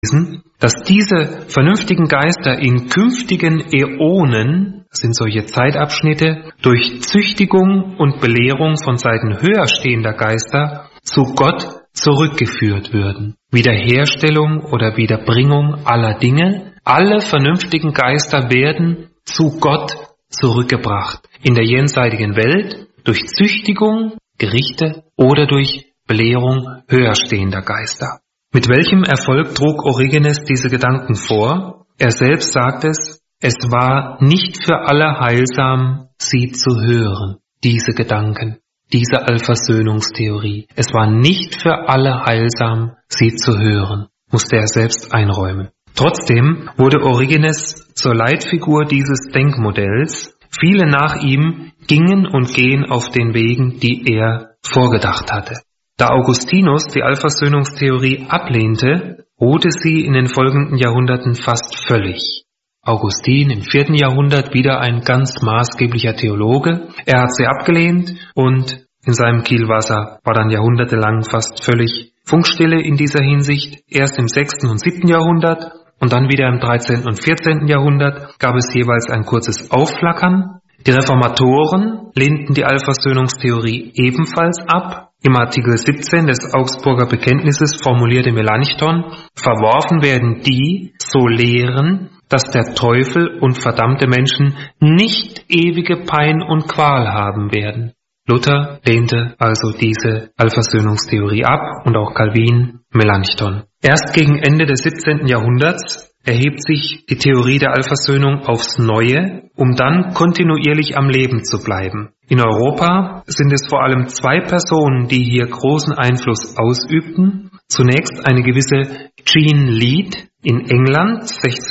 dass diese vernünftigen Geister in künftigen Äonen, das sind solche Zeitabschnitte, durch Züchtigung und Belehrung von Seiten höher stehender Geister zu Gott zurückgeführt würden. Wiederherstellung oder Wiederbringung aller Dinge. Alle vernünftigen Geister werden zu Gott zurückgebracht. In der jenseitigen Welt durch Züchtigung, Gerichte oder durch Belehrung höher stehender Geister. Mit welchem Erfolg trug Origenes diese Gedanken vor? Er selbst sagt es war nicht für alle heilsam, sie zu hören, diese Gedanken, diese Allversöhnungstheorie. Es war nicht für alle heilsam, sie zu hören, musste er selbst einräumen. Trotzdem wurde Origenes zur Leitfigur dieses Denkmodells. Viele nach ihm gingen und gehen auf den Wegen, die er vorgedacht hatte. Da Augustinus die Allversöhnungstheorie ablehnte, ruhte sie in den folgenden Jahrhunderten fast völlig. Augustin im 4. Jahrhundert, wieder ein ganz maßgeblicher Theologe. Er hat sie abgelehnt und in seinem Kielwasser war dann jahrhundertelang fast völlig Funkstille in dieser Hinsicht. Erst im 6. und 7. Jahrhundert und dann wieder im 13. und 14. Jahrhundert gab es jeweils ein kurzes Aufflackern. Die Reformatoren lehnten die Allversöhnungstheorie ebenfalls ab. Im Artikel 17 des Augsburger Bekenntnisses formulierte Melanchthon: Verworfen werden die, so lehren, dass der Teufel und verdammte Menschen nicht ewige Pein und Qual haben werden. Luther lehnte also diese Allversöhnungstheorie ab und auch Calvin, Melanchthon. Erst gegen Ende des 17. Jahrhunderts erhebt sich die Theorie der Allversöhnung aufs Neue, um dann kontinuierlich am Leben zu bleiben. In Europa sind es vor allem zwei Personen, die hier großen Einfluss ausübten. Zunächst eine gewisse Jean Lead in England,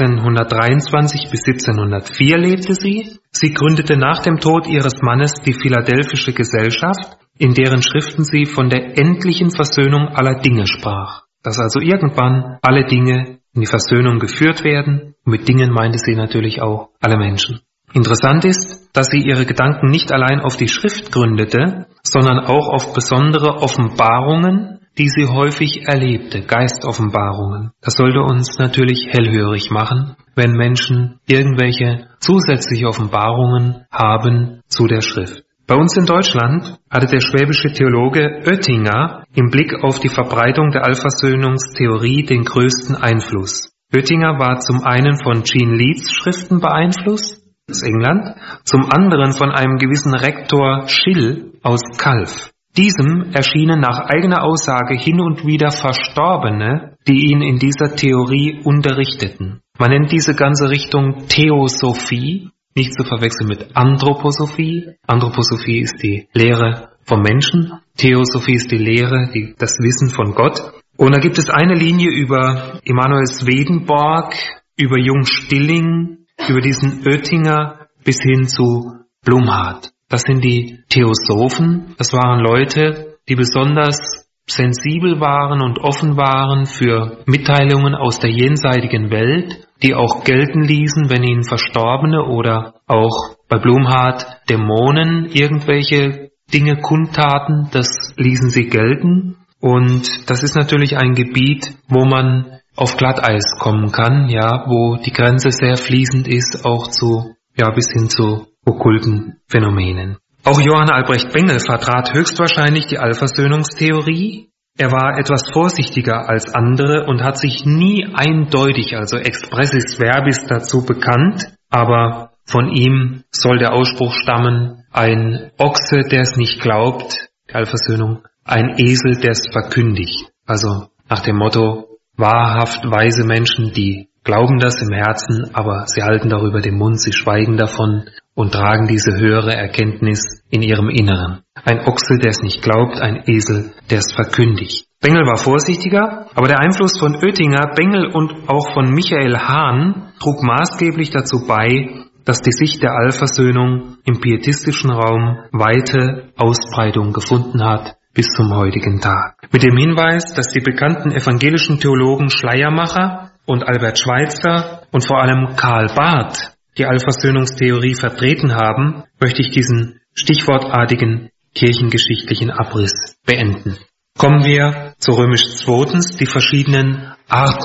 1623 bis 1704 lebte sie. Sie gründete nach dem Tod ihres Mannes die Philadelphische Gesellschaft, in deren Schriften sie von der endlichen Versöhnung aller Dinge sprach. Dass also irgendwann alle Dinge in die Versöhnung geführt werden. Und mit Dingen meinte sie natürlich auch alle Menschen. Interessant ist, dass sie ihre Gedanken nicht allein auf die Schrift gründete, sondern auch auf besondere Offenbarungen, die sie häufig erlebte, Geistoffenbarungen. Das sollte uns natürlich hellhörig machen, wenn Menschen irgendwelche zusätzliche Offenbarungen haben zu der Schrift. Bei uns in Deutschland hatte der schwäbische Theologe Oettinger im Blick auf die Verbreitung der Allversöhnungstheorie den größten Einfluss. Oettinger war zum einen von Jean Leads Schriften beeinflusst, aus England, zum anderen von einem gewissen Rektor Schill aus Calw. Diesem erschienen nach eigener Aussage hin und wieder Verstorbene, die ihn in dieser Theorie unterrichteten. Man nennt diese ganze Richtung Theosophie, nicht zu verwechseln mit Anthroposophie. Anthroposophie ist die Lehre vom Menschen, Theosophie ist die Lehre, das Wissen von Gott. Und da gibt es eine Linie über Emanuel Swedenborg, über Jung Stilling, über diesen Oettinger bis hin zu Blumhardt. Das sind die Theosophen. Das waren Leute, die besonders sensibel waren und offen waren für Mitteilungen aus der jenseitigen Welt, die auch gelten ließen, wenn ihnen Verstorbene oder auch bei Blumhardt Dämonen irgendwelche Dinge kundtaten, das ließen sie gelten. Und das ist natürlich ein Gebiet, wo man auf Glatteis kommen kann, ja, wo die Grenze sehr fließend ist, auch bis hin zu okkulten Phänomenen. Auch Johann Albrecht Bengel vertrat höchstwahrscheinlich die Allversöhnungstheorie. Er war etwas vorsichtiger als andere und hat sich nie eindeutig, also expressis verbis, dazu bekannt, aber von ihm soll der Ausspruch stammen: ein Ochse, der es nicht glaubt, die Allversöhnung, ein Esel, der es verkündigt. Also nach dem Motto, wahrhaft weise Menschen, die glauben das im Herzen, aber sie halten darüber den Mund, sie schweigen davon und tragen diese höhere Erkenntnis in ihrem Inneren. Ein Ochse, der es nicht glaubt, ein Esel, der es verkündigt. Bengel war vorsichtiger, aber der Einfluss von Oettinger, Bengel und auch von Michael Hahn trug maßgeblich dazu bei, dass die Sicht der Allversöhnung im pietistischen Raum weite Ausbreitung gefunden hat bis zum heutigen Tag. Mit dem Hinweis, dass die bekannten evangelischen Theologen Schleiermacher und Albert Schweitzer und vor allem Karl Barth die Allversöhnungstheorie vertreten haben, möchte ich diesen stichwortartigen kirchengeschichtlichen Abriss beenden. Kommen wir zu römisch 2, die verschiedenen Arten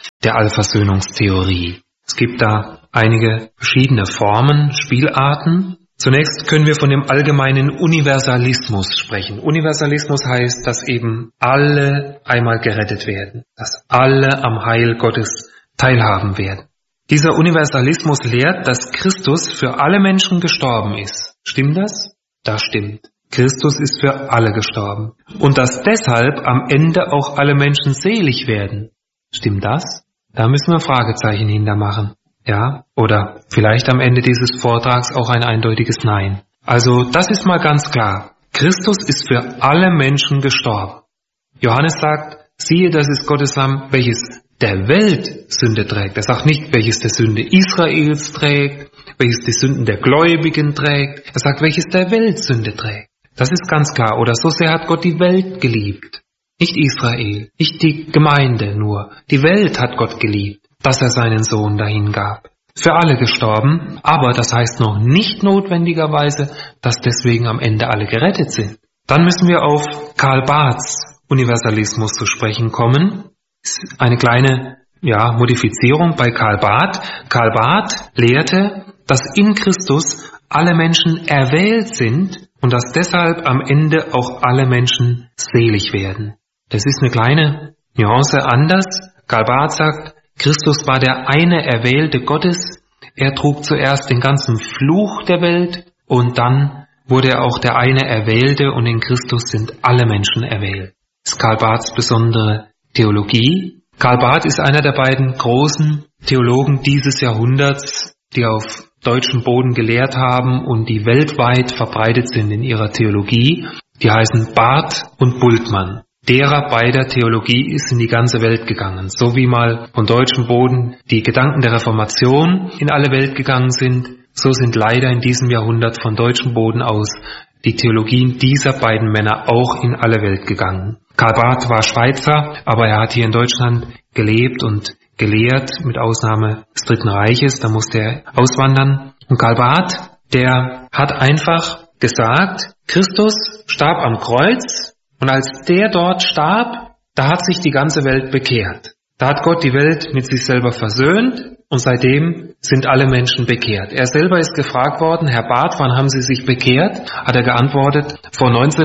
der Allversöhnungstheorie. Es gibt da einige verschiedene Formen, Spielarten. Zunächst können wir von dem allgemeinen Universalismus sprechen. Universalismus heißt, dass eben alle einmal gerettet werden, dass alle am Heil Gottes teilhaben werden. Dieser Universalismus lehrt, dass Christus für alle Menschen gestorben ist. Stimmt das? Das stimmt. Christus ist für alle gestorben. Und dass deshalb am Ende auch alle Menschen selig werden. Stimmt das? Da müssen wir Fragezeichen hintermachen. Ja, oder vielleicht am Ende dieses Vortrags auch ein eindeutiges Nein. Also das ist mal ganz klar. Christus ist für alle Menschen gestorben. Johannes sagt, siehe, das ist Gottes Lamm, welches der Welt Sünde trägt. Er sagt nicht, welches der Sünde Israels trägt, welches die Sünden der Gläubigen trägt. Er sagt, welches der Welt Sünde trägt. Das ist ganz klar. Oder so sehr hat Gott die Welt geliebt. Nicht Israel, nicht die Gemeinde nur. Die Welt hat Gott geliebt, dass er seinen Sohn dahin gab. Für alle gestorben, aber das heißt noch nicht notwendigerweise, dass deswegen am Ende alle gerettet sind. Dann müssen wir auf Karl Barths Universalismus zu sprechen kommen. Eine kleine Modifizierung bei Karl Barth. Karl Barth lehrte, dass in Christus alle Menschen erwählt sind und dass deshalb am Ende auch alle Menschen selig werden. Das ist eine kleine Nuance anders. Karl Barth sagt, Christus war der eine Erwählte Gottes. Er trug zuerst den ganzen Fluch der Welt und dann wurde er auch der eine Erwählte und in Christus sind alle Menschen erwählt. Das ist Karl Barths besondere Theologie. Karl Barth ist einer der beiden großen Theologen dieses Jahrhunderts, die auf deutschem Boden gelehrt haben und die weltweit verbreitet sind in ihrer Theologie. Die heißen Barth und Bultmann. Derer beider Theologie ist in die ganze Welt gegangen. So wie mal von deutschem Boden die Gedanken der Reformation in alle Welt gegangen sind, so sind leider in diesem Jahrhundert von deutschem Boden aus die Theologien dieser beiden Männer auch in alle Welt gegangen. Karl Barth war Schweizer, aber er hat hier in Deutschland gelebt und gelehrt, mit Ausnahme des Dritten Reiches, da musste er auswandern. Und Karl Barth, der hat einfach gesagt, Christus starb am Kreuz und als der dort starb, da hat sich die ganze Welt bekehrt. Da hat Gott die Welt mit sich selber versöhnt und seitdem sind alle Menschen bekehrt. Er selber ist gefragt worden, Herr Barth, wann haben Sie sich bekehrt? Hat er geantwortet, vor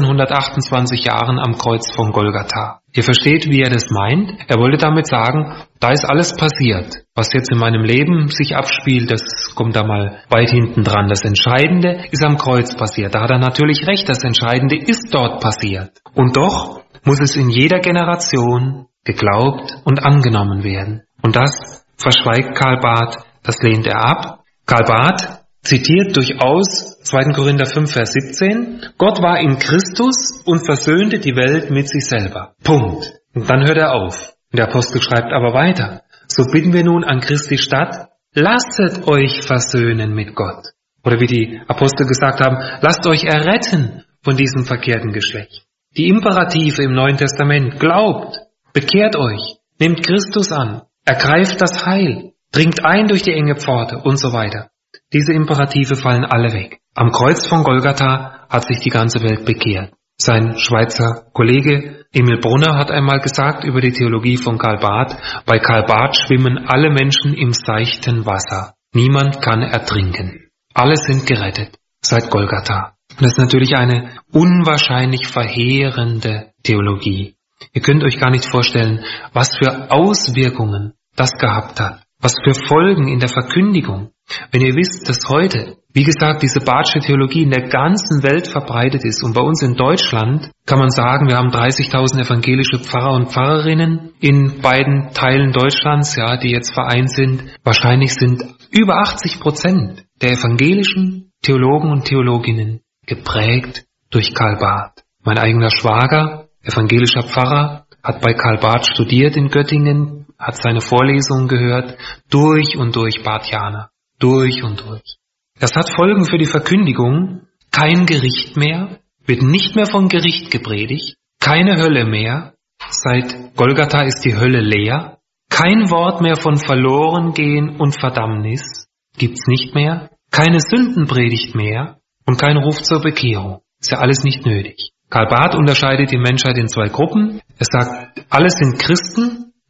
1928 Jahren am Kreuz von Golgatha. Ihr versteht, wie er das meint? Er wollte damit sagen, da ist alles passiert. Was jetzt in meinem Leben sich abspielt, das kommt da mal weit hinten dran. Das Entscheidende ist am Kreuz passiert. Da hat er natürlich recht, das Entscheidende ist dort passiert. Und doch muss es in jeder Generation geglaubt und angenommen werden. Und das verschweigt Karl Barth, das lehnt er ab. Karl Barth zitiert durchaus 2. Korinther 5, Vers 17, Gott war in Christus und versöhnte die Welt mit sich selber. Punkt. Und dann hört er auf. Und der Apostel schreibt aber weiter. So bitten wir nun an Christi statt, lasset euch versöhnen mit Gott. Oder wie die Apostel gesagt haben, lasst euch erretten von diesem verkehrten Geschlecht. Die Imperative im Neuen Testament, glaubt, bekehrt euch, nehmt Christus an, ergreift das Heil, dringt ein durch die enge Pforte und so weiter. Diese Imperative fallen alle weg. Am Kreuz von Golgatha hat sich die ganze Welt bekehrt. Sein Schweizer Kollege Emil Brunner hat einmal gesagt über die Theologie von Karl Barth, bei Karl Barth schwimmen alle Menschen im seichten Wasser. Niemand kann ertrinken. Alle sind gerettet seit Golgatha. Das ist natürlich eine unwahrscheinlich verheerende Theologie. Ihr könnt euch gar nicht vorstellen, was für Auswirkungen das gehabt hat. Was für Folgen in der Verkündigung. Wenn ihr wisst, dass heute, wie gesagt, diese Barthsche Theologie in der ganzen Welt verbreitet ist und bei uns in Deutschland kann man sagen, wir haben 30.000 evangelische Pfarrer und Pfarrerinnen in beiden Teilen Deutschlands, die jetzt vereint sind. Wahrscheinlich sind über 80% der evangelischen Theologen und Theologinnen geprägt durch Karl Barth. Mein eigener Schwager, evangelischer Pfarrer, hat bei Karl Barth studiert in Göttingen, hat seine Vorlesungen gehört, durch und durch Barthianer, durch und durch. Das hat Folgen für die Verkündigung, kein Gericht mehr, wird nicht mehr von Gericht gepredigt, keine Hölle mehr, seit Golgatha ist die Hölle leer, kein Wort mehr von Verlorengehen und Verdammnis, gibt's nicht mehr, keine Sündenpredigt mehr und kein Ruf zur Bekehrung, ist ja alles nicht nötig. Karl Barth unterscheidet die Menschheit in 2 Gruppen, er sagt, alle sind Christen,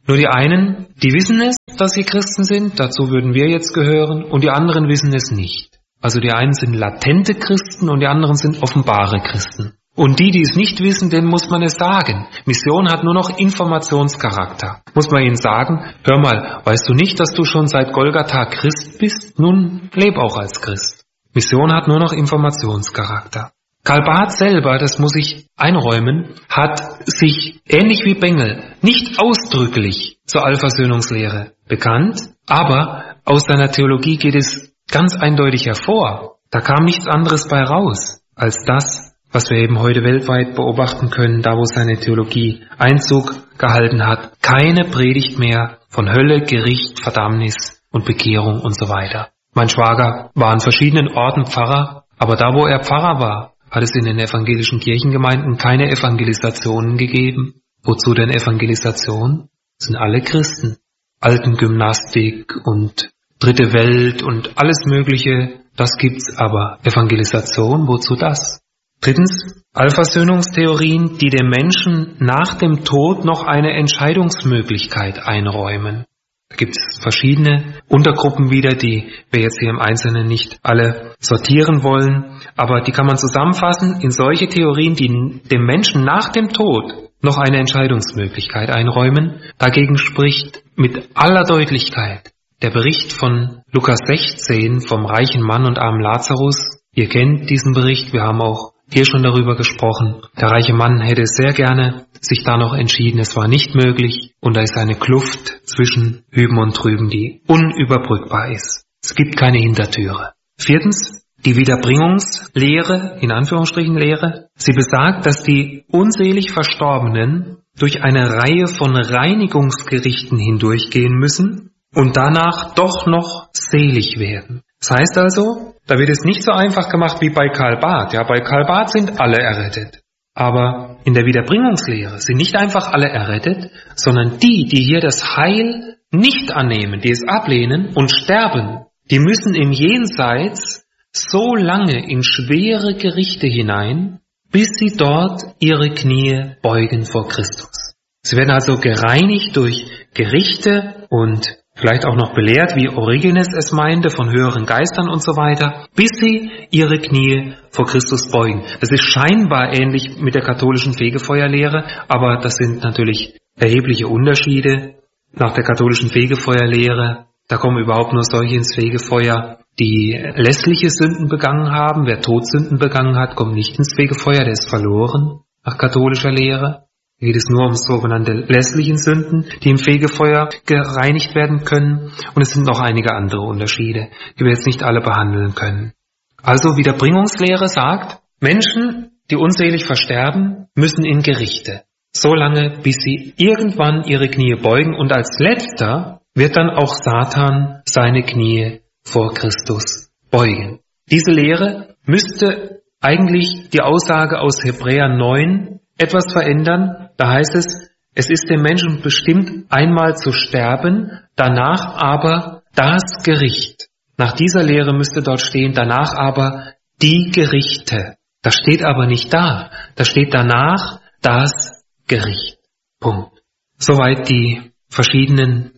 Nur die einen, die wissen es, dass sie Christen sind, dazu würden wir jetzt gehören, und die anderen wissen es nicht. Also die einen sind latente Christen und die anderen sind offenbare Christen. Und die es nicht wissen, denen muss man es sagen. Mission hat nur noch Informationscharakter. Muss man ihnen sagen, hör mal, weißt du nicht, dass du schon seit Golgatha Christ bist? Nun, leb auch als Christ. Mission hat nur noch Informationscharakter. Karl Barth selber, das muss ich einräumen, hat sich, ähnlich wie Bengel, nicht ausdrücklich zur Allversöhnungslehre bekannt, aber aus seiner Theologie geht es ganz eindeutig hervor. Da kam nichts anderes bei raus, als das, was wir eben heute weltweit beobachten können, da wo seine Theologie Einzug gehalten hat. Keine Predigt mehr von Hölle, Gericht, Verdammnis und Bekehrung und so weiter. Mein Schwager war an verschiedenen Orten Pfarrer, aber da wo er Pfarrer war, hat es in den evangelischen Kirchengemeinden keine Evangelisationen gegeben. Wozu denn Evangelisation? Das sind alle Christen. Altengymnastik und Dritte Welt und alles Mögliche, das gibt's, aber Evangelisation, wozu das? Drittens, Allversöhnungstheorien, die dem Menschen nach dem Tod noch eine Entscheidungsmöglichkeit einräumen. Da gibt es verschiedene Untergruppen wieder, die wir jetzt hier im Einzelnen nicht alle sortieren wollen, aber die kann man zusammenfassen in solche Theorien, die dem Menschen nach dem Tod noch eine Entscheidungsmöglichkeit einräumen. Dagegen spricht mit aller Deutlichkeit der Bericht von Lukas 16 vom reichen Mann und armen Lazarus. Ihr kennt diesen Bericht, wir haben auch hier schon darüber gesprochen. Der reiche Mann hätte sehr gerne sich da noch entschieden, es war nicht möglich und da ist eine Kluft zwischen Hüben und Drüben, die unüberbrückbar ist. Es gibt keine Hintertüre. Viertens, die Wiederbringungslehre, in Anführungsstrichen Lehre, sie besagt, dass die unselig Verstorbenen durch eine Reihe von Reinigungsgerichten hindurchgehen müssen und danach doch noch selig werden. Das heißt also, da wird es nicht so einfach gemacht wie bei Karl Barth. Ja, bei Karl Barth sind alle errettet. Aber in der Wiederbringungslehre sind nicht einfach alle errettet, sondern die hier das Heil nicht annehmen, die es ablehnen und sterben, die müssen im Jenseits so lange in schwere Gerichte hinein, bis sie dort ihre Knie beugen vor Christus. Sie werden also gereinigt durch Gerichte und vielleicht auch noch belehrt, wie Origenes es meinte, von höheren Geistern und so weiter, bis sie ihre Knie vor Christus beugen. Das ist scheinbar ähnlich mit der katholischen Fegefeuerlehre, aber das sind natürlich erhebliche Unterschiede. Nach der katholischen Fegefeuerlehre, da kommen überhaupt nur solche ins Fegefeuer, die lässliche Sünden begangen haben. Wer Todsünden begangen hat, kommt nicht ins Fegefeuer, der ist verloren nach katholischer Lehre. Da geht es nur um sogenannte lässlichen Sünden, die im Fegefeuer gereinigt werden können. Und es sind noch einige andere Unterschiede, die wir jetzt nicht alle behandeln können. Also Wiederbringungslehre sagt, Menschen, die unselig versterben, müssen in Gerichte. So lange, bis sie irgendwann ihre Knie beugen. Und als letzter wird dann auch Satan seine Knie vor Christus beugen. Diese Lehre müsste eigentlich die Aussage aus Hebräer 9 etwas verändern. Da heißt es, es ist dem Menschen bestimmt, einmal zu sterben, danach aber das Gericht. Nach dieser Lehre müsste dort stehen, danach aber die Gerichte. Das steht aber nicht da. Da steht danach das Gericht. Punkt. Soweit die verschiedenen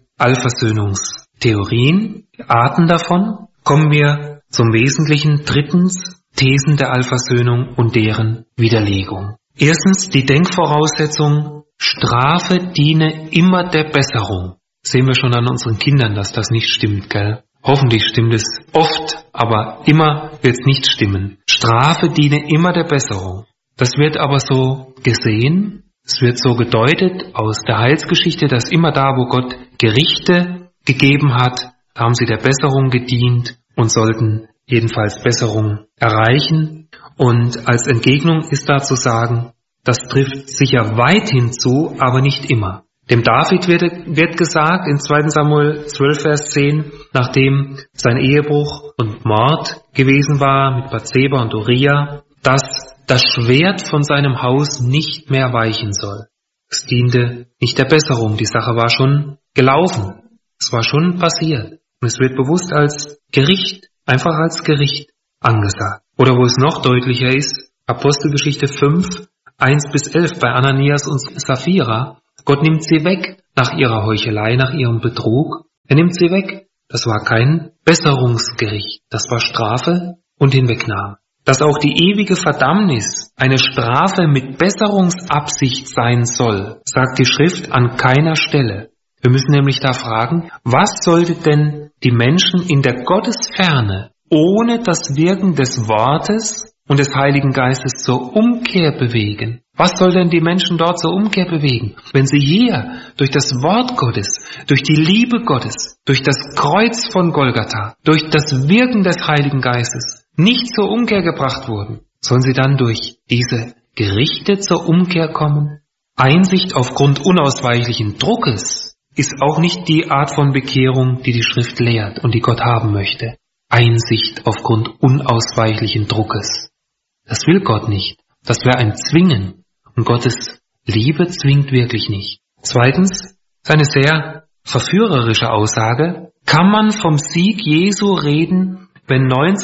Allversöhnungstheorien, Arten davon. Kommen wir zum Wesentlichen. Drittens, Thesen der Allversöhnung und deren Widerlegung. Erstens die Denkvoraussetzung, Strafe diene immer der Besserung. Sehen wir schon an unseren Kindern, dass das nicht stimmt, gell? Hoffentlich stimmt es oft, aber immer wird es nicht stimmen. Strafe diene immer der Besserung. Das wird aber so gesehen, es wird so gedeutet aus der Heilsgeschichte, dass immer da, wo Gott Gerichte gegeben hat, haben sie der Besserung gedient und sollten jedenfalls Besserung erreichen. Und als Entgegnung ist da zu sagen, das trifft sicher weithin zu, aber nicht immer. Dem David wird gesagt in 2. Samuel 12, Vers 10, nachdem sein Ehebruch und Mord gewesen war mit Bathseba und Uriah, dass das Schwert von seinem Haus nicht mehr weichen soll. Es diente nicht der Besserung, die Sache war schon gelaufen, es war schon passiert. Und es wird bewusst als Gericht, einfach als Gericht angesagt. Oder wo es noch deutlicher ist, Apostelgeschichte 5, 1-11 bei Ananias und Sapphira. Gott nimmt sie weg, nach ihrer Heuchelei, nach ihrem Betrug. Er nimmt sie weg. Das war kein Besserungsgericht, das war Strafe und Hinwegnahme. Dass auch die ewige Verdammnis eine Strafe mit Besserungsabsicht sein soll, sagt die Schrift an keiner Stelle. Wir müssen nämlich da fragen, was sollte denn die Menschen in der Gottesferne ohne das Wirken des Wortes und des Heiligen Geistes zur Umkehr bewegen? Was soll denn die Menschen dort zur Umkehr bewegen, wenn sie hier durch das Wort Gottes, durch die Liebe Gottes, durch das Kreuz von Golgatha, durch das Wirken des Heiligen Geistes nicht zur Umkehr gebracht wurden? Sollen sie dann durch diese Gerichte zur Umkehr kommen? Einsicht aufgrund unausweichlichen Druckes ist auch nicht die Art von Bekehrung, die die Schrift lehrt und die Gott haben möchte. Einsicht aufgrund unausweichlichen Druckes. Das will Gott nicht. Das wäre ein Zwingen. Und Gottes Liebe zwingt wirklich nicht. Zweitens, seine sehr verführerische Aussage: Kann man vom Sieg Jesu reden, wenn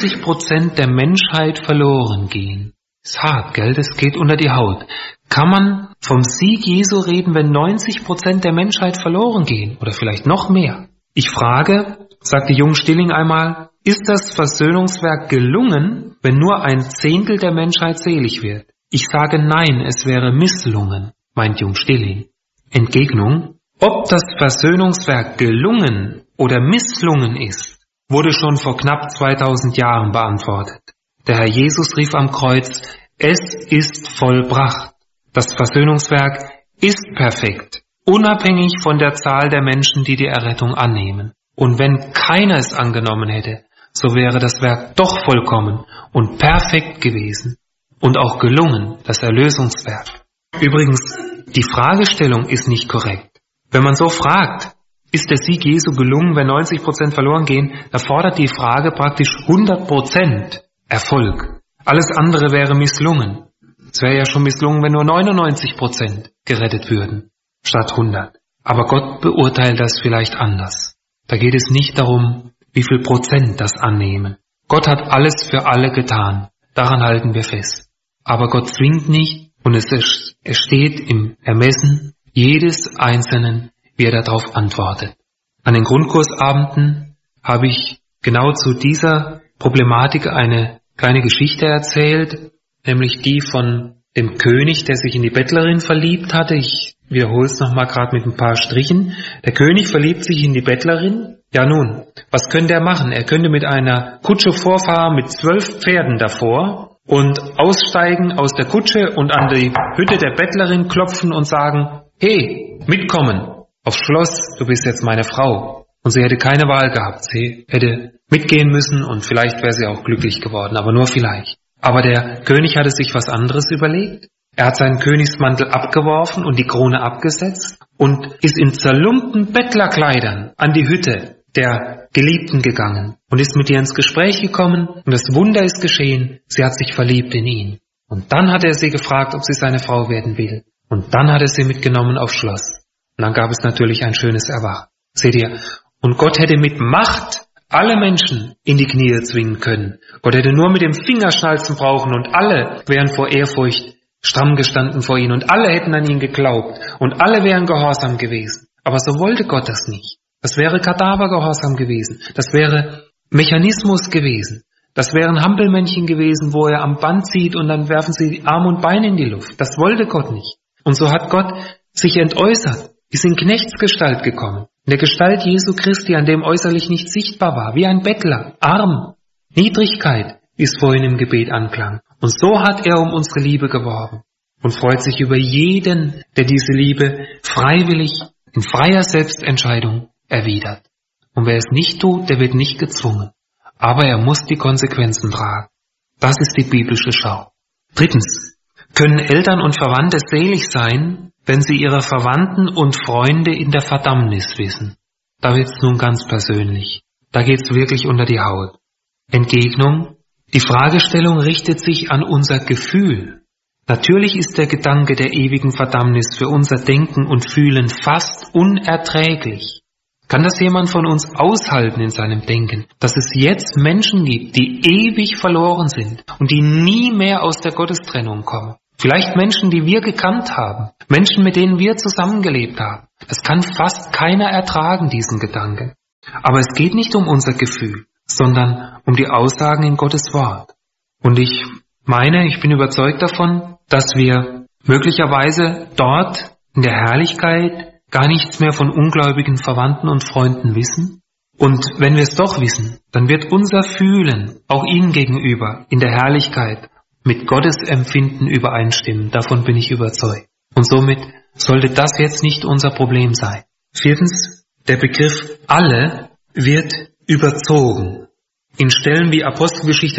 90% der Menschheit verloren gehen? Ist hart, gell? Das geht unter die Haut. Kann man vom Sieg Jesu reden, wenn 90% der Menschheit verloren gehen? Oder vielleicht noch mehr? Ich frage, sagte Jung Stilling einmal, ist das Versöhnungswerk gelungen, wenn nur 1/10 der Menschheit selig wird? Ich sage nein, es wäre misslungen, meint Jung Stilling. Entgegnung: Ob das Versöhnungswerk gelungen oder misslungen ist, wurde schon vor knapp 2000 Jahren beantwortet. Der Herr Jesus rief am Kreuz: Es ist vollbracht. Das Versöhnungswerk ist perfekt, unabhängig von der Zahl der Menschen, die die Errettung annehmen. Und wenn keiner es angenommen hätte, so wäre das Werk doch vollkommen und perfekt gewesen. Und auch gelungen, das Erlösungswerk. Übrigens, die Fragestellung ist nicht korrekt. Wenn man so fragt, ist der Sieg Jesu gelungen, wenn 90% verloren gehen, da fordert die Frage praktisch 100% Erfolg. Alles andere wäre misslungen. Es wäre ja schon misslungen, wenn nur 99% gerettet würden, statt 100. Aber Gott beurteilt das vielleicht anders. Da geht es nicht darum, wie viel Prozent das annehmen. Gott hat alles für alle getan. Daran halten wir fest. Aber Gott zwingt nicht und es steht im Ermessen jedes Einzelnen, wie er darauf antwortet. An den Grundkursabenden habe ich genau zu dieser Problematik eine kleine Geschichte erzählt, nämlich die von dem König, der sich in die Bettlerin verliebt hatte. Ich wiederhole es nochmal gerade mit ein paar Strichen. Der König verliebt sich in die Bettlerin. Ja nun, was könnte er machen? Er könnte mit einer Kutsche vorfahren mit 12 Pferden davor und aussteigen aus der Kutsche und an die Hütte der Bettlerin klopfen und sagen: Hey, mitkommen aufs Schloss, du bist jetzt meine Frau. Und sie hätte keine Wahl gehabt. Sie hätte mitgehen müssen und vielleicht wäre sie auch glücklich geworden, aber nur vielleicht. Aber der König hatte sich was anderes überlegt. Er hat seinen Königsmantel abgeworfen und die Krone abgesetzt und ist in zerlumpten Bettlerkleidern an die Hütte der Geliebten gegangen und ist mit ihr ins Gespräch gekommen und das Wunder ist geschehen, sie hat sich verliebt in ihn. Und dann hat er sie gefragt, ob sie seine Frau werden will. Und dann hat er sie mitgenommen aufs Schloss. Und dann gab es natürlich ein schönes Erwachen. Seht ihr? Und Gott hätte mit Macht alle Menschen in die Knie zwingen können. Gott hätte nur mit dem Fingerschnalzen brauchen und alle wären vor Ehrfurcht stramm gestanden vor ihn und alle hätten an ihn geglaubt und alle wären gehorsam gewesen. Aber so wollte Gott das nicht. Das wäre Kadavergehorsam gewesen. Das wäre Mechanismus gewesen. Das wären Hampelmännchen gewesen, wo er am Band zieht und dann werfen sie Arm und Bein in die Luft. Das wollte Gott nicht. Und so hat Gott sich entäußert, ist in Knechtsgestalt gekommen. In der Gestalt Jesu Christi, an dem äußerlich nicht sichtbar war, wie ein Bettler, arm, Niedrigkeit, wie es vorhin im Gebet anklang. Und so hat er um unsere Liebe geworben und freut sich über jeden, der diese Liebe freiwillig, in freier Selbstentscheidung erwidert. Und wer es nicht tut, der wird nicht gezwungen. Aber er muss die Konsequenzen tragen. Das ist die biblische Schau. Drittens, können Eltern und Verwandte selig sein, wenn sie ihre Verwandten und Freunde in der Verdammnis wissen? Da wird's nun ganz persönlich. Da geht's wirklich unter die Haut. Entgegnung: Die Fragestellung richtet sich an unser Gefühl. Natürlich ist der Gedanke der ewigen Verdammnis für unser Denken und Fühlen fast unerträglich. Kann das jemand von uns aushalten in seinem Denken, dass es jetzt Menschen gibt, die ewig verloren sind und die nie mehr aus der Gottestrennung kommen? Vielleicht Menschen, die wir gekannt haben. Menschen, mit denen wir zusammengelebt haben. Das kann fast keiner ertragen, diesen Gedanken. Aber es geht nicht um unser Gefühl, sondern um die Aussagen in Gottes Wort. Und ich bin überzeugt davon, dass wir möglicherweise dort in der Herrlichkeit gar nichts mehr von ungläubigen Verwandten und Freunden wissen. Und wenn wir es doch wissen, dann wird unser Fühlen, auch ihnen gegenüber, in der Herrlichkeit mit Gottes Empfinden übereinstimmen. Davon bin ich überzeugt. Und somit sollte das jetzt nicht unser Problem sein. 4. Der Begriff alle wird überzogen. In Stellen wie Apostelgeschichte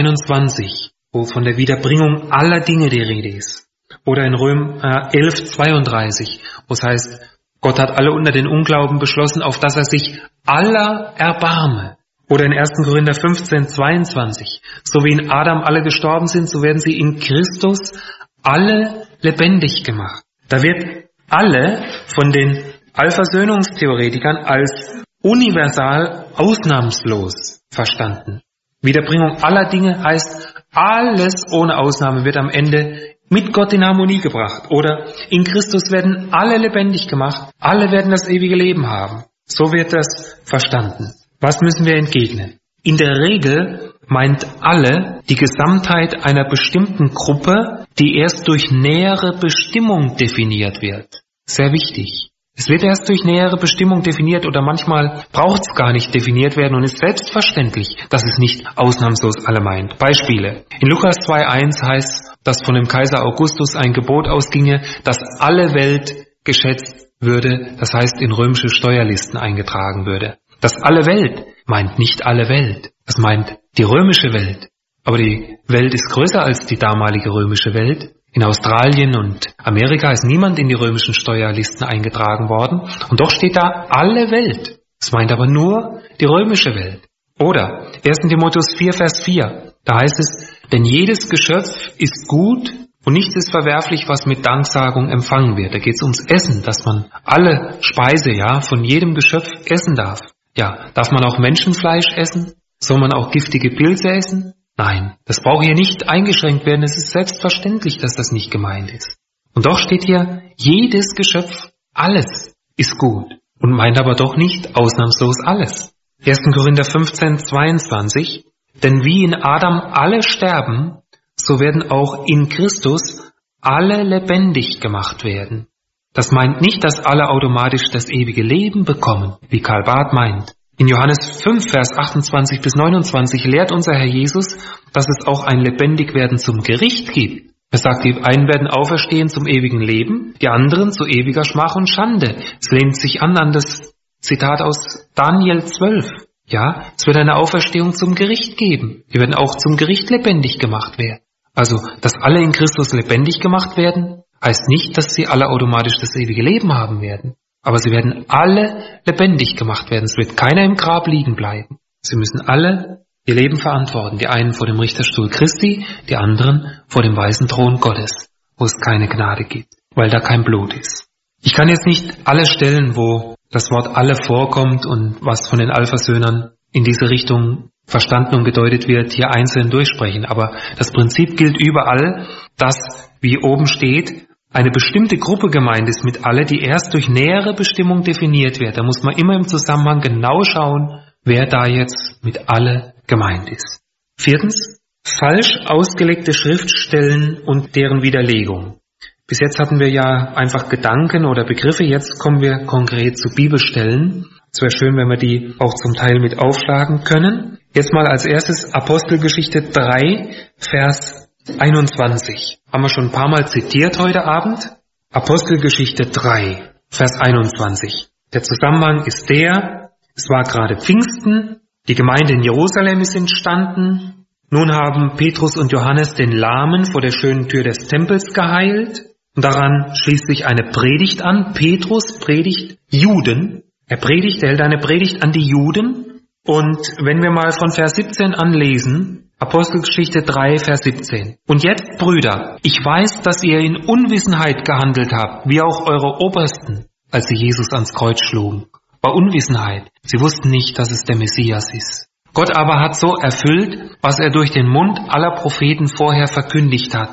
3,21, wo von der Wiederbringung aller Dinge die Rede ist. Oder in Römer 11,32, wo es heißt, Gott hat alle unter den Unglauben beschlossen, auf dass er sich aller erbarme. Oder in 1. Korinther 15,22, so wie in Adam alle gestorben sind, so werden sie in Christus alle lebendig gemacht. Da wird alle von den Allversöhnungstheoretikern als universal ausnahmslos verstanden. Wiederbringung aller Dinge heißt, alles ohne Ausnahme wird am Ende mit Gott in Harmonie gebracht. Oder in Christus werden alle lebendig gemacht, alle werden das ewige Leben haben. So wird das verstanden. Was müssen wir entgegnen? In der Regel meint alle die Gesamtheit einer bestimmten Gruppe, die erst durch nähere Bestimmung definiert wird. Sehr wichtig. Es wird erst durch nähere Bestimmung definiert oder manchmal braucht es gar nicht definiert werden und ist selbstverständlich, dass es nicht ausnahmslos alle meint. Beispiele. In Lukas 2,1 heißt, dass von dem Kaiser Augustus ein Gebot ausginge, dass alle Welt geschätzt würde, das heißt in römische Steuerlisten eingetragen würde. Das alle Welt meint nicht alle Welt, das meint die römische Welt. Aber die Welt ist größer als die damalige römische Welt. In Australien und Amerika ist niemand in die römischen Steuerlisten eingetragen worden. Und doch steht da alle Welt. Das meint aber nur die römische Welt. Oder 1. Timotheus 4, Vers 4. Da heißt es, denn jedes Geschöpf ist gut und nichts ist verwerflich, was mit Danksagung empfangen wird. Da geht es ums Essen, dass man alle Speise von jedem Geschöpf essen darf. Ja, darf man auch Menschenfleisch essen? Soll man auch giftige Pilze essen? Nein, das braucht hier nicht eingeschränkt werden. Es ist selbstverständlich, dass das nicht gemeint ist. Und doch steht hier, jedes Geschöpf, alles ist gut. Und meint aber doch nicht ausnahmslos alles. 1. Korinther 15, 22. Denn wie in Adam alle sterben, so werden auch in Christus alle lebendig gemacht werden. Das meint nicht, dass alle automatisch das ewige Leben bekommen, wie Karl Barth meint. In Johannes 5, Vers 28 bis 29 lehrt unser Herr Jesus, dass es auch ein Lebendigwerden zum Gericht gibt. Er sagt, die einen werden auferstehen zum ewigen Leben, die anderen zu ewiger Schmach und Schande. Es lehnt sich an das Zitat aus Daniel 12. Ja, es wird eine Auferstehung zum Gericht geben. Die werden auch zum Gericht lebendig gemacht werden. Also, dass alle in Christus lebendig gemacht werden, heißt nicht, dass sie alle automatisch das ewige Leben haben werden. Aber sie werden alle lebendig gemacht werden. Es wird keiner im Grab liegen bleiben. Sie müssen alle ihr Leben verantworten. Die einen vor dem Richterstuhl Christi, die anderen vor dem weißen Thron Gottes, wo es keine Gnade gibt, weil da kein Blut ist. Ich kann jetzt nicht alle Stellen, wo das Wort alle vorkommt und was von den Allversöhnern in diese Richtung verstanden und gedeutet wird, hier einzeln durchsprechen. Aber das Prinzip gilt überall, dass, wie oben steht, eine bestimmte Gruppe gemeint ist mit alle, die erst durch nähere Bestimmung definiert wird. Da muss man immer im Zusammenhang genau schauen, wer da jetzt mit alle gemeint ist. 4. Falsch ausgelegte Schriftstellen und deren Widerlegung. Bis jetzt hatten wir ja einfach Gedanken oder Begriffe, jetzt kommen wir konkret zu Bibelstellen. Es wäre schön, wenn wir die auch zum Teil mit aufschlagen können. Jetzt mal als erstes Apostelgeschichte 3, Vers 21. Haben wir schon ein paar Mal zitiert heute Abend. Apostelgeschichte 3, Vers 21. Der Zusammenhang ist es war gerade Pfingsten, die Gemeinde in Jerusalem ist entstanden. Nun haben Petrus und Johannes den Lahmen vor der schönen Tür des Tempels geheilt. Und daran schließt sich eine Predigt an. Petrus predigt Juden. Er hält eine Predigt an die Juden. Und wenn wir mal von Vers 17 anlesen, Apostelgeschichte 3, Vers 17. Und jetzt, Brüder, ich weiß, dass ihr in Unwissenheit gehandelt habt, wie auch eure Obersten, als sie Jesus ans Kreuz schlugen. War Unwissenheit. Sie wussten nicht, dass es der Messias ist. Gott aber hat so erfüllt, was er durch den Mund aller Propheten vorher verkündigt hat.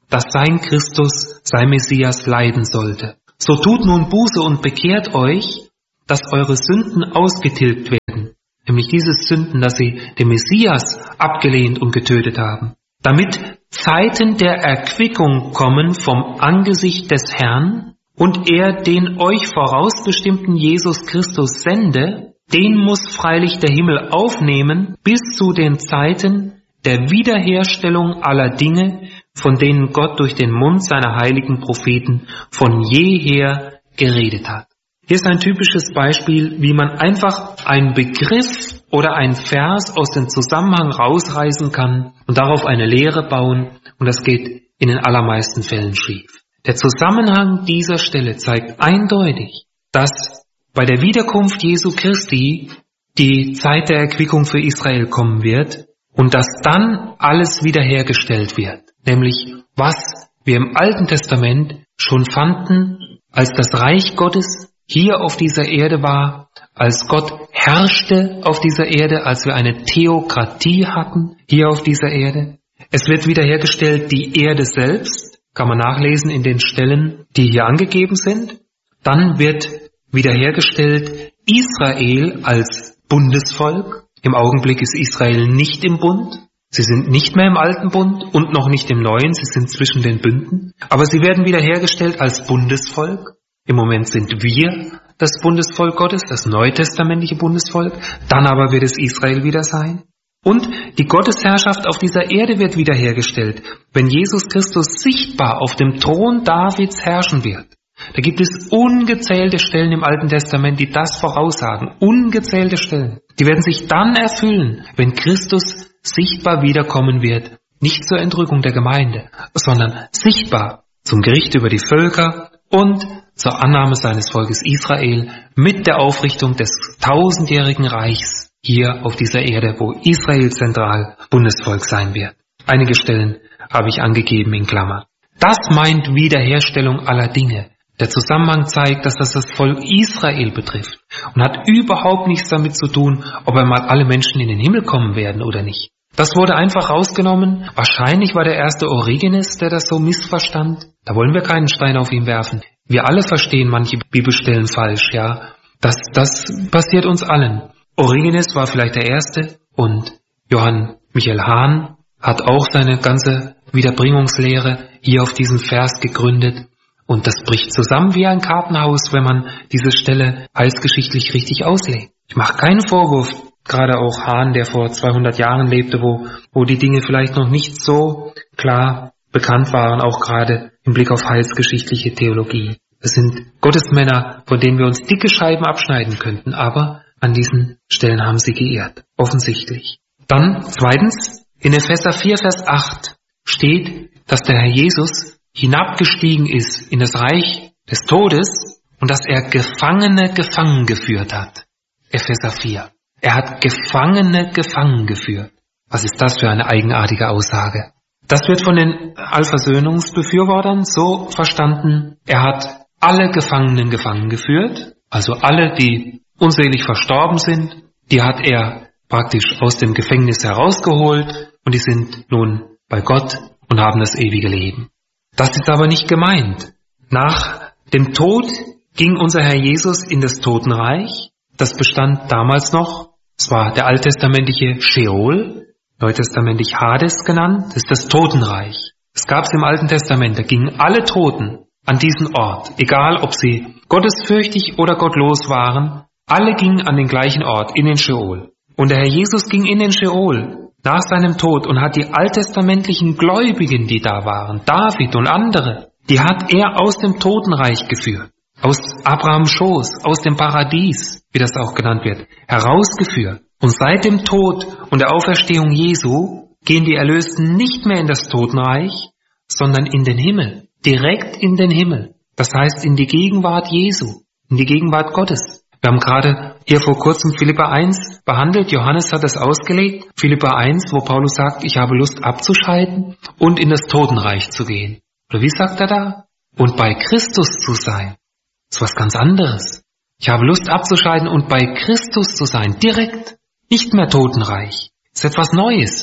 dass sein Christus, sein Messias leiden sollte. So tut nun Buße und bekehrt euch, dass eure Sünden ausgetilgt werden, nämlich diese Sünden, dass sie den Messias abgelehnt und getötet haben, damit Zeiten der Erquickung kommen vom Angesicht des Herrn und er den euch vorausbestimmten Jesus Christus sende, den muss freilich der Himmel aufnehmen bis zu den Zeiten der Wiederherstellung aller Dinge, von denen Gott durch den Mund seiner heiligen Propheten von jeher geredet hat. Hier ist ein typisches Beispiel, wie man einfach einen Begriff oder einen Vers aus dem Zusammenhang rausreißen kann und darauf eine Lehre bauen, und das geht in den allermeisten Fällen schief. Der Zusammenhang dieser Stelle zeigt eindeutig, dass bei der Wiederkunft Jesu Christi die Zeit der Erquickung für Israel kommen wird und dass dann alles wiederhergestellt wird, nämlich was wir im Alten Testament schon fanden, als das Reich Gottes hier auf dieser Erde war, als Gott herrschte auf dieser Erde, als wir eine Theokratie hatten hier auf dieser Erde. Es wird wiederhergestellt die Erde selbst, kann man nachlesen in den Stellen, die hier angegeben sind. Dann wird wiederhergestellt Israel als Bundesvolk. Im Augenblick ist Israel nicht im Bund. Sie sind nicht mehr im alten Bund und noch nicht im neuen. Sie sind zwischen den Bünden. Aber sie werden wiederhergestellt als Bundesvolk. Im Moment sind wir das Bundesvolk Gottes, das neutestamentliche Bundesvolk. Dann aber wird es Israel wieder sein. Und die Gottesherrschaft auf dieser Erde wird wiederhergestellt, wenn Jesus Christus sichtbar auf dem Thron Davids herrschen wird. Da gibt es ungezählte Stellen im Alten Testament, die das voraussagen. Ungezählte Stellen. Die werden sich dann erfüllen, wenn Christus sichtbar wiederkommen wird. Nicht zur Entrückung der Gemeinde, sondern sichtbar zum Gericht über die Völker und zur Annahme seines Volkes Israel mit der Aufrichtung des 1000-jährigen Reichs hier auf dieser Erde, wo Israel zentral Bundesvolk sein wird. Einige Stellen habe ich angegeben in Klammern. Das meint Wiederherstellung aller Dinge. Der Zusammenhang zeigt, dass das Volk Israel betrifft und hat überhaupt nichts damit zu tun, ob einmal alle Menschen in den Himmel kommen werden oder nicht. Das wurde einfach rausgenommen. Wahrscheinlich war der erste Origenes, der das so missverstand. Da wollen wir keinen Stein auf ihn werfen. Wir alle verstehen manche Bibelstellen falsch, ja. Das passiert uns allen. Origenes war vielleicht der Erste und Johann Michael Hahn hat auch seine ganze Wiederbringungslehre hier auf diesen Vers gegründet. Und das bricht zusammen wie ein Kartenhaus, wenn man diese Stelle heilsgeschichtlich richtig auslegt. Ich mache keinen Vorwurf, gerade auch Hahn, der vor 200 Jahren lebte, wo die Dinge vielleicht noch nicht so klar bekannt waren, auch gerade im Blick auf heilsgeschichtliche Theologie. Es sind Gottesmänner, von denen wir uns dicke Scheiben abschneiden könnten, aber an diesen Stellen haben sie geirrt, offensichtlich. Dann zweitens, in Epheser 4, Vers 8 steht, dass der Herr Jesus hinabgestiegen ist in das Reich des Todes und dass er Gefangene gefangen geführt hat. Epheser 4. Er hat Gefangene gefangen geführt. Was ist das für eine eigenartige Aussage? Das wird von den Allversöhnungsbefürwortern so verstanden, er hat alle Gefangenen gefangen geführt, also alle, die unselig verstorben sind, die hat er praktisch aus dem Gefängnis herausgeholt und die sind nun bei Gott und haben das ewige Leben. Das ist aber nicht gemeint. Nach dem Tod ging unser Herr Jesus in das Totenreich. Das bestand damals noch. Es war der alttestamentliche Sheol, neutestamentlich Hades genannt. Das ist das Totenreich. Es gab es im Alten Testament. Da gingen alle Toten an diesen Ort. Egal, ob sie gottesfürchtig oder gottlos waren. Alle gingen an den gleichen Ort, in den Sheol. Und der Herr Jesus ging in den Sheol nach seinem Tod und hat die alttestamentlichen Gläubigen, die da waren, David und andere, die hat er aus dem Totenreich geführt, aus Abrahams Schoß, aus dem Paradies, wie das auch genannt wird, herausgeführt. Und seit dem Tod und der Auferstehung Jesu gehen die Erlösten nicht mehr in das Totenreich, sondern in den Himmel, direkt in den Himmel. Das heißt in die Gegenwart Jesu, in die Gegenwart Gottes. Wir haben gerade hier vor kurzem Philipper 1 behandelt. Johannes hat es ausgelegt. Philipper 1, wo Paulus sagt, ich habe Lust abzuscheiden und in das Totenreich zu gehen. Oder wie sagt er da? Und bei Christus zu sein. Das ist was ganz anderes. Ich habe Lust abzuscheiden und bei Christus zu sein. Direkt. Nicht mehr Totenreich. Das ist etwas Neues.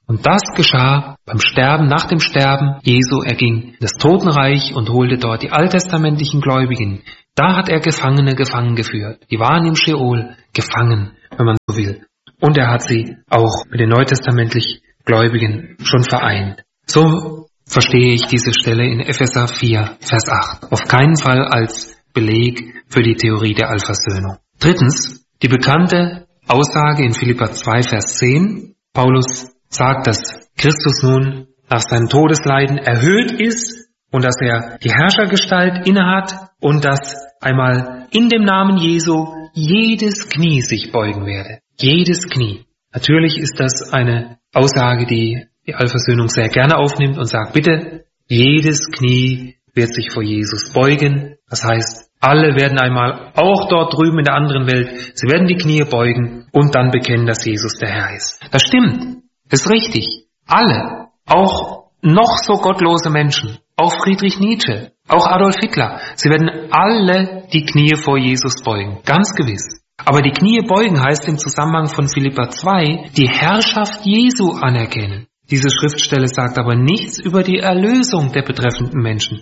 Und das geschah beim Sterben, nach dem Sterben Jesu. Er ging in das Totenreich und holte dort die alttestamentlichen Gläubigen. Da hat er Gefangene gefangen geführt. Die waren im Scheol gefangen, wenn man so will. Und er hat sie auch mit den neutestamentlich Gläubigen schon vereint. So verstehe ich diese Stelle in Epheser 4, Vers 8. Auf keinen Fall als Beleg für die Theorie der Allversöhnung. Drittens, die bekannte Aussage in Philipper 2, Vers 10. Paulus sagt, dass Christus nun nach seinem Todesleiden erhöht ist und dass er die Herrschergestalt innehat und dass einmal in dem Namen Jesu jedes Knie sich beugen werde. Jedes Knie. Natürlich ist das eine Aussage, die die Allversöhnung sehr gerne aufnimmt und sagt, bitte, jedes Knie wird sich vor Jesus beugen. Das heißt, alle werden einmal, auch dort drüben in der anderen Welt, sie werden die Knie beugen und dann bekennen, dass Jesus der Herr ist. Das stimmt. Das ist richtig. Alle, auch noch so gottlose Menschen, auch Friedrich Nietzsche, auch Adolf Hitler, sie werden alle die Knie vor Jesus beugen. Ganz gewiss. Aber die Knie beugen heißt im Zusammenhang von Philipper 2, die Herrschaft Jesu anerkennen. Diese Schriftstelle sagt aber nichts über die Erlösung der betreffenden Menschen.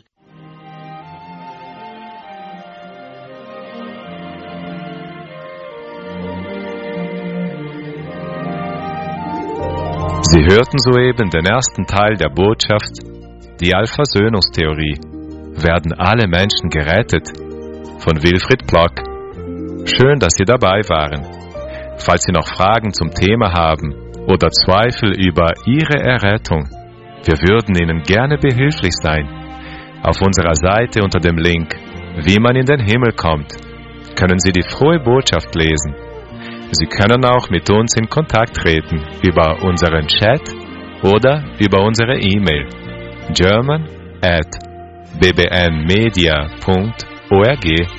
Sie hörten soeben den ersten Teil der Botschaft, die Allversöhnungstheorie. Werden alle Menschen gerettet? Von Wilfried Plock. Schön, dass Sie dabei waren. Falls Sie noch Fragen zum Thema haben oder Zweifel über Ihre Errettung, wir würden Ihnen gerne behilflich sein. Auf unserer Seite unter dem Link Wie man in den Himmel kommt, können Sie die frohe Botschaft lesen. Sie können auch mit uns in Kontakt treten über unseren Chat oder über unsere E-Mail german@bbnmedia.org.